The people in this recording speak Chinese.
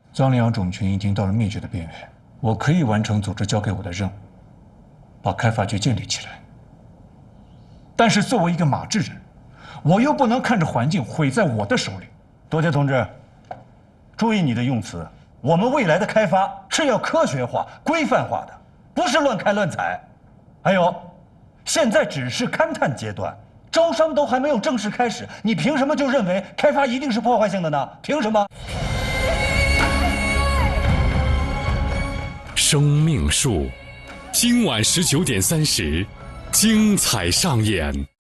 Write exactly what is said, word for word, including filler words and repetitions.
藏羚羊种群已经到了灭绝的边缘，我可以完成组织交给我的任务，把开发局建立起来。但是作为一个马智人，我又不能看着环境毁在我的手里。 多杰同志，注意你的用词。我们未来的开发是要科学化、规范化的，不是乱开乱采。还有，现在只是勘探阶段，招商都还没有正式开始，你凭什么就认为开发一定是破坏性的呢？凭什么？ 生命树，今晚十九点三十，精彩上演。